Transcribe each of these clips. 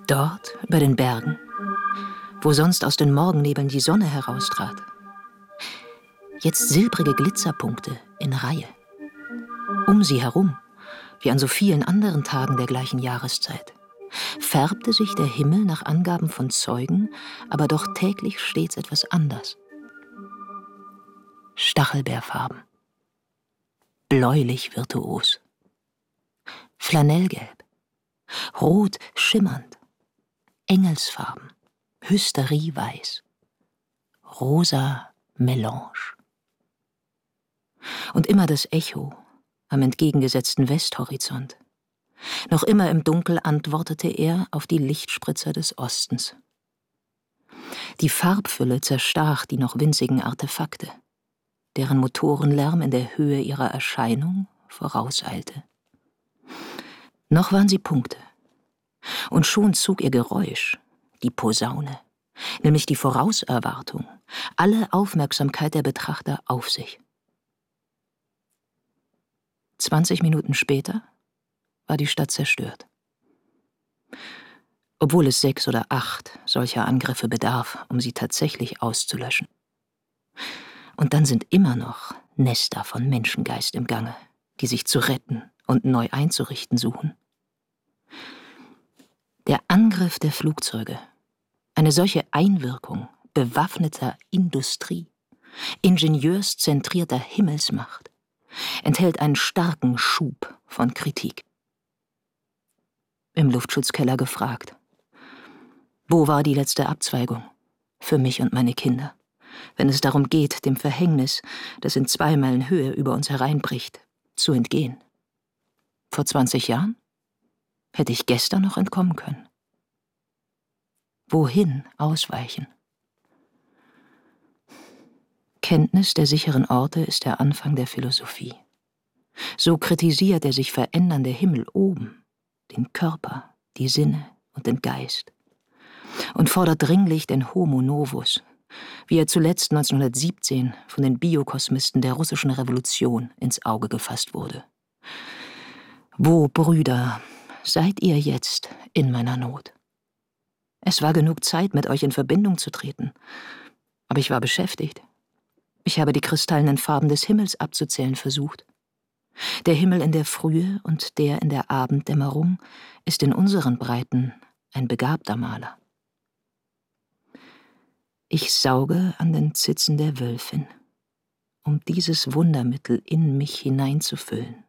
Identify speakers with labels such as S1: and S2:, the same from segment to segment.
S1: Dort, über den Bergen, wo sonst aus den Morgennebeln die Sonne heraustrat. Jetzt silbrige Glitzerpunkte in Reihe. Um sie herum, wie an so vielen anderen Tagen der gleichen Jahreszeit, färbte sich der Himmel nach Angaben von Zeugen, aber doch täglich stets etwas anders. Stachelbeerfarben, bläulich virtuos, Flanellgelb, rot schimmernd, Engelsfarben, Hysterieweiß, rosa Melange. Und immer das Echo am entgegengesetzten Westhorizont. Noch immer im Dunkel antwortete er auf die Lichtspritzer des Ostens. Die Farbfülle zerstach die noch winzigen Artefakte, deren Motorenlärm in der Höhe ihrer Erscheinung vorauseilte. Noch waren sie Punkte. Und schon zog ihr Geräusch, die Posaune, nämlich die Vorauserwartung, alle Aufmerksamkeit der Betrachter auf sich. 20 Minuten später war die Stadt zerstört. Obwohl es 6 oder 8 solcher Angriffe bedarf, um sie tatsächlich auszulöschen. Und dann sind immer noch Nester von Menschengeist im Gange, die sich zu retten und neu einzurichten suchen. Der Angriff der Flugzeuge, eine solche Einwirkung bewaffneter Industrie, ingenieurszentrierter Himmelsmacht, enthält einen starken Schub von Kritik. Im Luftschutzkeller gefragt: Wo war die letzte Abzweigung? Für mich und meine Kinder, wenn es darum geht, dem Verhängnis, das in 2 Meilen Höhe über uns hereinbricht, zu entgehen. Vor 20 Jahren? Hätte ich gestern noch entkommen können. Wohin ausweichen? Kenntnis der sicheren Orte ist der Anfang der Philosophie. So kritisiert der sich verändernde Himmel oben den Körper, die Sinne und den Geist und fordert dringlich den Homo novus, wie er zuletzt 1917 von den Biokosmisten der russischen Revolution ins Auge gefasst wurde. Wo, Brüder, seid ihr jetzt in meiner Not? Es war genug Zeit, mit euch in Verbindung zu treten, aber ich war beschäftigt. Ich habe die kristallenen Farben des Himmels abzuzählen versucht. Der Himmel in der Frühe und der in der Abenddämmerung ist in unseren Breiten ein begabter Maler. Ich sauge an den Zitzen der Wölfin, um dieses Wundermittel in mich hineinzufüllen,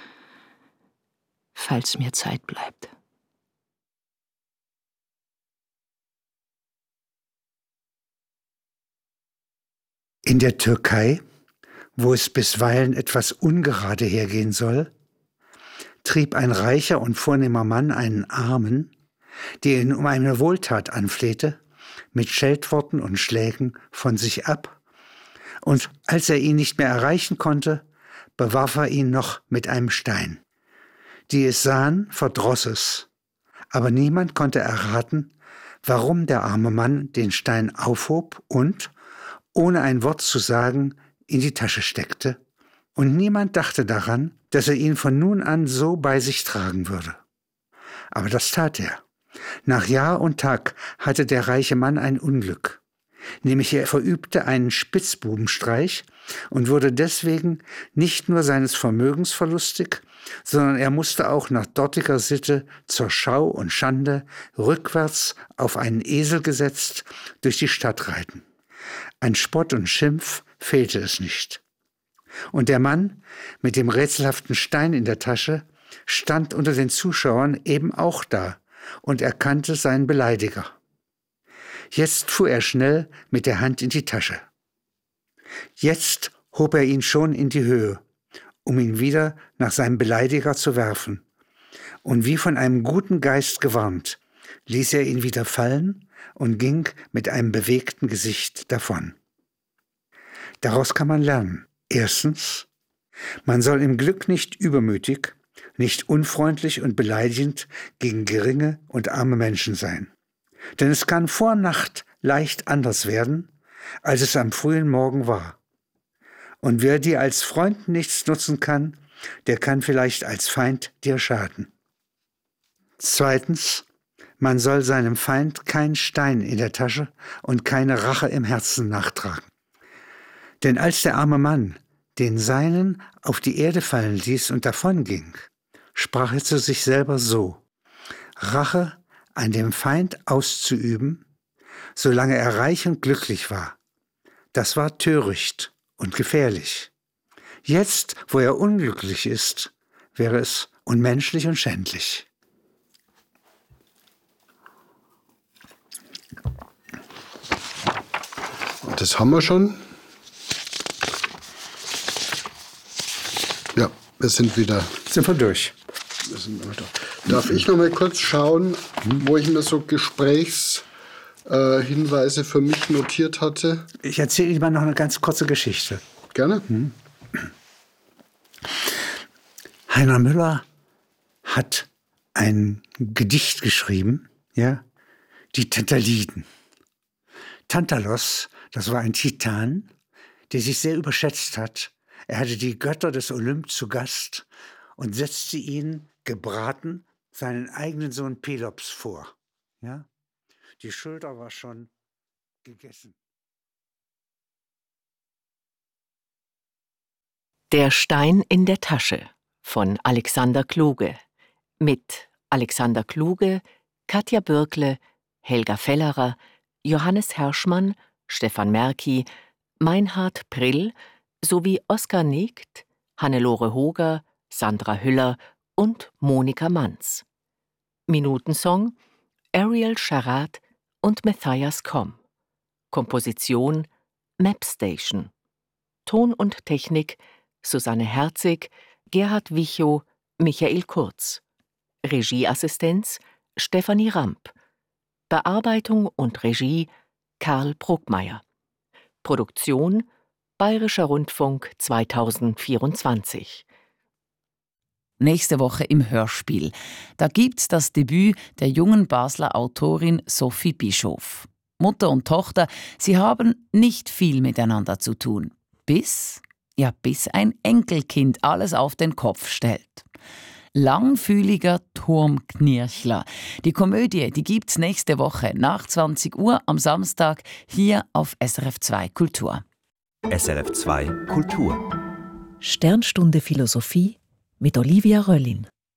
S1: falls mir Zeit bleibt.
S2: In der Türkei, wo es bisweilen etwas ungerade hergehen soll, trieb ein reicher und vornehmer Mann einen Armen, der ihn um eine Wohltat anflehte, mit Scheltworten und Schlägen von sich ab, und als er ihn nicht mehr erreichen konnte, bewarf er ihn noch mit einem Stein. Die es sahen, verdross es, aber niemand konnte erraten, warum der arme Mann den Stein aufhob und, ohne ein Wort zu sagen, in die Tasche steckte, und niemand dachte daran, dass er ihn von nun an so bei sich tragen würde. Aber das tat er. Nach Jahr und Tag hatte der reiche Mann ein Unglück, nämlich er verübte einen Spitzbubenstreich und wurde deswegen nicht nur seines Vermögens verlustig, sondern er musste auch nach dortiger Sitte zur Schau und Schande rückwärts auf einen Esel gesetzt durch die Stadt reiten. An Spott und Schimpf fehlte es nicht. Und der Mann mit dem rätselhaften Stein in der Tasche stand unter den Zuschauern eben auch da und erkannte seinen Beleidiger. Jetzt fuhr er schnell mit der Hand in die Tasche. Jetzt hob er ihn schon in die Höhe, um ihn wieder nach seinem Beleidiger zu werfen. Und wie von einem guten Geist gewarnt, ließ er ihn wieder fallen und ging mit einem bewegten Gesicht davon. Daraus kann man lernen. Erstens, man soll im Glück nicht übermütig, nicht unfreundlich und beleidigend gegen geringe und arme Menschen sein. Denn es kann vor Nacht leicht anders werden, als es am frühen Morgen war. Und wer dir als Freund nichts nutzen kann, der kann vielleicht als Feind dir schaden. Zweitens, Man soll seinem Feind keinen Stein in der Tasche und keine Rache im Herzen nachtragen. Denn als der arme Mann den Seinen auf die Erde fallen ließ und davonging, sprach er zu sich selber so: Rache an dem Feind auszuüben, solange er reich und glücklich war, das war töricht und gefährlich. Jetzt, wo er unglücklich ist, wäre es unmenschlich und schändlich.
S3: Das haben wir schon. Ja, wir sind wieder.
S2: Sind wir durch?
S3: Darf ich noch mal kurz schauen, wo ich mir so Gesprächshinweise für mich notiert hatte?
S2: Ich erzähle Ihnen mal noch eine ganz kurze Geschichte.
S3: Gerne.
S2: Heiner Müller hat ein Gedicht geschrieben, ja, die Tantaliden. Tantalos, das war ein Titan, der sich sehr überschätzt hat. Er hatte die Götter des Olymp zu Gast und setzte ihnen gebraten seinen eigenen Sohn Pelops vor. Ja? Die Schulter war schon gegessen.
S1: Der Stein in der Tasche von Alexander Kluge mit Alexander Kluge, Katja Bürkle, Helga Fellerer, Johannes Herschmann, Stefan Merki, Meinhard Prill sowie Oskar Negt, Hannelore Hoger, Sandra Hüller und Monika Manz. Minutensong Ariel Charat und Matthias Komm. Komposition Mapstation. Ton und Technik Susanne Herzig, Gerhard Wichow, Michael Kurz. Regieassistenz Stefanie Ramp. Bearbeitung und Regie Karl Bruckmeier. Produktion Bayerischer Rundfunk 2024.
S4: Nächste Woche im Hörspiel. Da gibt's das Debüt der jungen Basler Autorin Sophie Bischof. Mutter und Tochter, sie haben nicht viel miteinander zu tun. Bis ein Enkelkind alles auf den Kopf stellt. Langfühliger Turmknirchler. Die Komödie, die gibt's nächste Woche nach 20 Uhr am Samstag hier auf SRF 2 Kultur.
S5: SRF 2 Kultur.
S6: Sternstunde Philosophie mit Olivia Röllin.